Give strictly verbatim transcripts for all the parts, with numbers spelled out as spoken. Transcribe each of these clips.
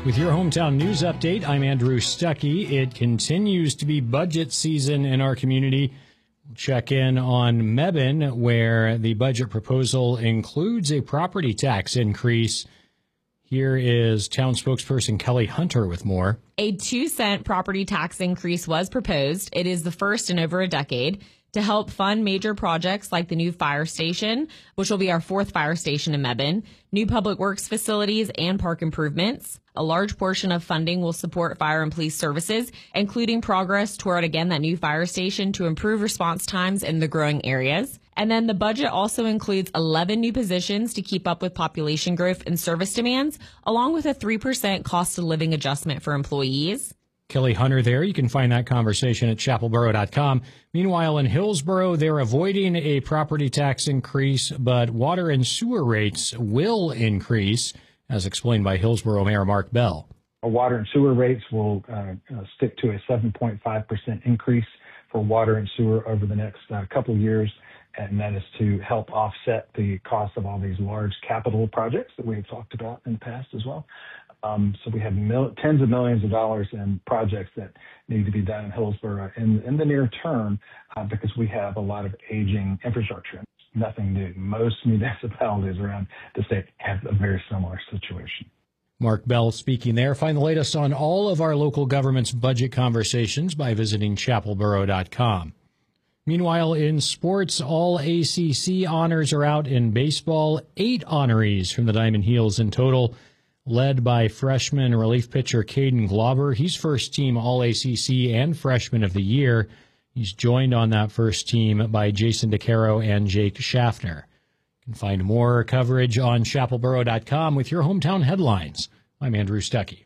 With your hometown news update, I'm Andrew Stuckey. It continues to be budget season in our community. We'll check in on Mebane, where the budget proposal includes a property tax increase. Here is town spokesperson Kelly Hunter with more. A two cent property tax increase was proposed. It is the first in over a decade to help fund major projects like the new fire station, which will be our fourth fire station in Mebane, new public works facilities, and park improvements. A large portion of funding will support fire and police services, including progress toward, again, that new fire station to improve response times in the growing areas. And then the budget also includes eleven new positions to keep up with population growth and service demands, along with a three percent cost of living adjustment for employees. Kelly Hunter there. You can find that conversation at chapel borough dot com. Meanwhile, in Hillsborough, they're avoiding a property tax increase, but water and sewer rates will increase, as explained by Hillsborough Mayor Mark Bell. Water and sewer rates will uh, uh, stick to a seven point five percent increase for water and sewer over the next uh, couple of years, and that is to help offset the cost of all these large capital projects that we've talked about in the past as well. Um, so we have mil- tens of millions of dollars in projects that need to be done in Hillsborough in, in the near term uh, because we have a lot of aging infrastructure. Nothing new. Most municipalities around the state have a very similar situation. Mark Bell speaking there. Find the latest on all of our local government's budget conversations by visiting chapel borough dot com. Meanwhile, in sports, all A C C honors are out in baseball. Eight honorees from the Diamond Heels in total, led by freshman relief pitcher Caden Glauber. He's first team All A C C and Freshman of the Year. He's joined on that first team by Jason DeCaro and Jake Schaffner. You can find more coverage on chapel borough dot com with your hometown headlines. I'm Andrew Stuckey.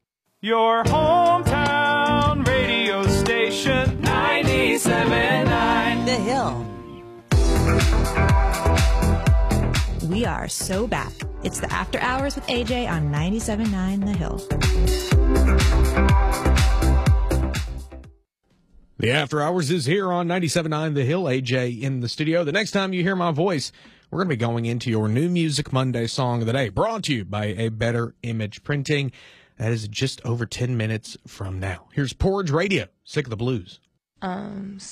Your hometown radio station, ninety-seven point nine The Hill. We are so back. It's the After Hours with A J on ninety-seven point nine The Hill. The After Hours is here on ninety-seven point nine The Hill. A J in the studio. The next time you hear my voice, we're going to be going into your New Music Monday song of the day, brought to you by A Better Image Printing. That is just over ten minutes from now. Here's Porridge Radio, Sick of the Blues. Um.